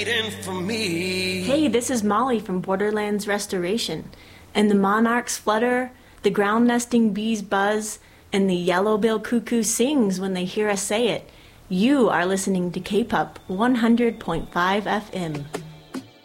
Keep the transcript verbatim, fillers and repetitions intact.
For me. Hey, this is Molly from Borderlands Restoration. And the monarchs flutter, the ground nesting bees buzz, and the yellow-billed cuckoo sings when they hear us say it. You are listening to K-P U B one hundred point five F M.